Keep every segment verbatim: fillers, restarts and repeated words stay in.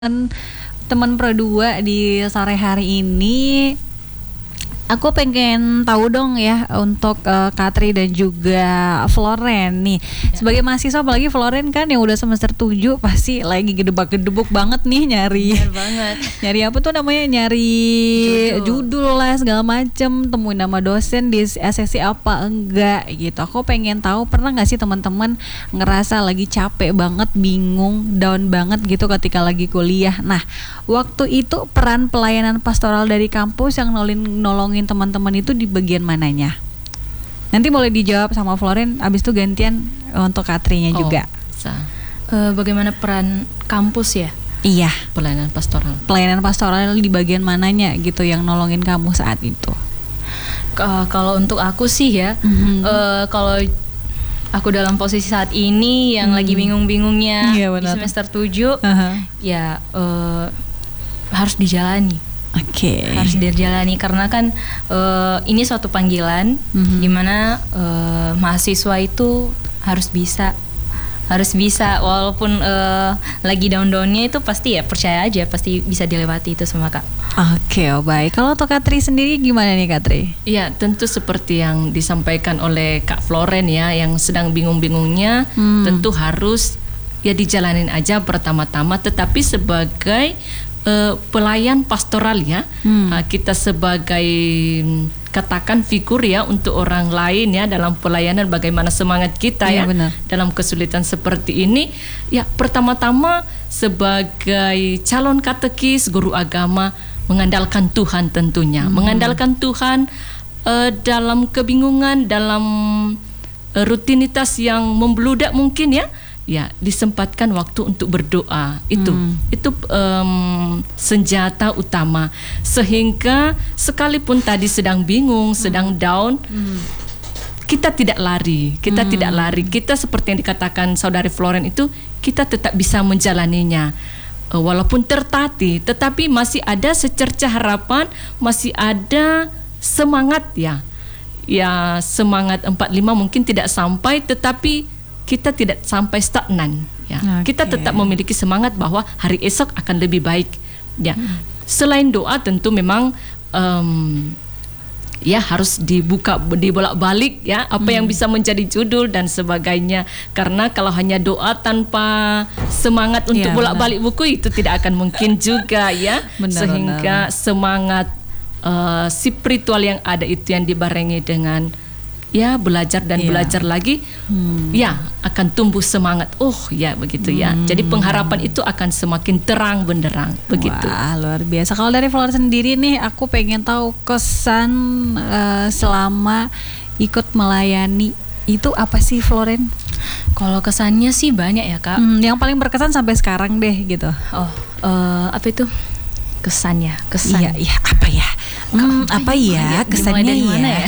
teman Pro dua di sore hari ini. Aku pengen tahu dong ya untuk uh, Katri dan juga Floren nih. Ya. Sebagai mahasiswa, apalagi Floren kan yang udah semester tujuh pasti lagi gedebak-gedebuk banget nih nyari. Bener banget. Nyari apa tuh namanya? Nyari judul, judul lah segala macem, temuin nama dosen di sesi apa enggak gitu. Aku pengen tahu, pernah nggak sih teman-teman ngerasa lagi capek banget, bingung, down banget gitu ketika lagi kuliah. Nah, waktu itu peran pelayanan pastoral dari kampus yang nolongin, nolongin teman-teman itu di bagian mananya? Nanti boleh dijawab sama Floren, abis itu gantian untuk Katrinya oh, juga. Uh, bagaimana peran kampus ya? Iya, pelayanan pastoral. Pelayanan pastoral di bagian mananya gitu yang nolongin kamu saat itu? Uh, kalau untuk aku sih ya, mm-hmm. uh, kalau aku dalam posisi saat ini yang hmm. lagi bingung-bingungnya iya, di semester tujuh, uh-huh. ya uh, harus dijalani. Oke. Okay. Harus dijalani karena kan uh, ini suatu panggilan, mm-hmm. dimana uh, mahasiswa itu harus bisa, harus bisa walaupun uh, lagi down-downnya itu pasti ya percaya aja pasti bisa dilewati itu semua Kak. Oke, okay, oh baik. Kalau untuk Katri sendiri gimana nih Katri? Iya, tentu seperti yang disampaikan oleh Kak Floren ya, yang sedang bingung-bingungnya, hmm. tentu harus ya dijalanin aja pertama-tama, tetapi sebagai uh, pelayan pastoral ya, hmm. uh, kita sebagai katakan figur ya untuk orang lain ya dalam pelayanan, bagaimana semangat kita ya, ya benar. Dalam kesulitan seperti ini ya, pertama-tama sebagai calon katekis, guru agama, mengandalkan Tuhan tentunya, hmm. mengandalkan Tuhan uh, dalam kebingungan, dalam uh, rutinitas yang membludak mungkin ya, ya disempatkan waktu untuk berdoa. Itu hmm. itu um, senjata utama, sehingga sekalipun tadi sedang bingung, hmm. sedang down, hmm. kita tidak lari, kita hmm. tidak lari, kita seperti yang dikatakan saudari Floren itu, kita tetap bisa menjalaninya. Walaupun tertatih, tetapi masih ada secercah harapan, masih ada semangat ya. Ya semangat empat puluh lima mungkin tidak sampai, tetapi kita tidak sampai stagnan ya. Okay. Kita tetap memiliki semangat bahwa hari esok akan lebih baik ya. Hmm. Selain doa tentu memang um, ya harus dibuka, dibolak-balik ya apa hmm. yang bisa menjadi judul dan sebagainya, karena kalau hanya doa tanpa semangat untuk ya, bolak-balik buku itu tidak akan mungkin juga ya. Benar, sehingga benar. Semangat uh, spiritual yang ada itu yang dibarengi dengan ya belajar dan yeah. belajar lagi, hmm. ya akan tumbuh semangat. Oh ya begitu ya. Hmm. Jadi pengharapan itu akan semakin terang benderang begitu. Wah luar biasa. Kalau dari Floren sendiri nih, aku pengen tahu kesan uh, selama ikut melayani itu apa sih Floren? Kalau kesannya sih banyak ya Kak. Hmm, yang paling berkesan sampai sekarang deh gitu. Oh uh, apa itu? Kesannya, kesan. Iya, iya apa ya? Hmm, apa, apa ya kesannya ya? ya?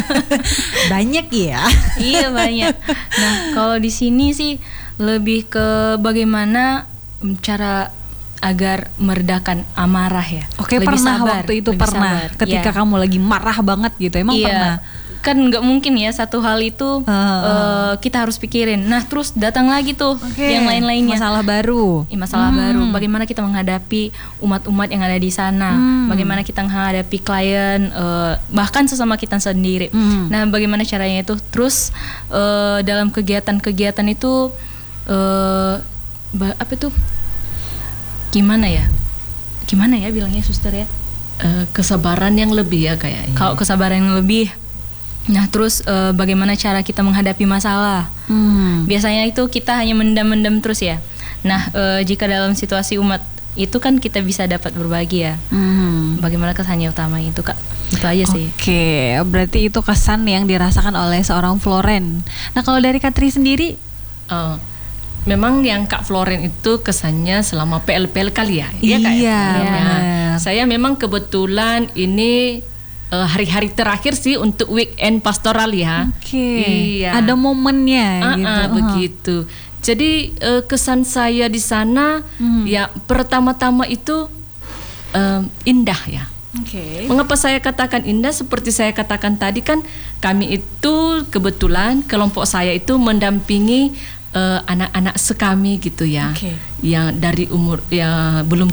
Banyak ya. Iya banyak. Nah kalau di sini sih lebih ke bagaimana cara agar meredakan amarah ya. Oke, lebih pernah sabar, waktu itu pernah sabar. Ketika ya. Kamu lagi marah banget gitu, emang iya. pernah? Kan nggak mungkin ya satu hal itu uh, uh, kita harus pikirin. Nah terus datang lagi tuh okay. yang lain-lainnya, masalah baru, ya, masalah hmm. baru. Bagaimana kita menghadapi umat-umat yang ada di sana? Hmm. Bagaimana kita menghadapi klien, uh, bahkan sesama kita sendiri. Hmm. Nah bagaimana caranya itu? Terus uh, dalam kegiatan-kegiatan itu uh, ba- apa tuh? Gimana ya? Gimana ya bilangnya suster ya? Uh, kesabaran yang lebih ya kayaknya. Kalau kesabaran yang lebih. Nah terus uh, bagaimana cara kita menghadapi masalah? Hmm. Biasanya itu kita hanya mendam-mendam terus ya. Nah uh, jika dalam situasi umat itu kan kita bisa dapat berbagi ya. Hmm. Bagaimana kesannya utama itu Kak? Itu aja sih. Oke, berarti itu kesan yang dirasakan oleh seorang Floren. Nah kalau dari Katri sendiri? Uh, memang yang Kak Floren itu kesannya selama P L P L kali ya. Iya Kak? Iya. Ya. Saya memang kebetulan ini Uh, hari-hari terakhir sih untuk weekend pastoral ya. Oke. Okay. Iya. Ada momennya uh, gitu. Uh, begitu. Jadi uh, kesan saya di sana hmm. ya pertama-tama itu uh, indah ya. Oke. Okay. Mengapa saya katakan indah? Seperti saya katakan tadi kan kami itu kebetulan kelompok saya itu mendampingi uh, anak-anak sekami gitu ya, Okay. yang dari umur yang belum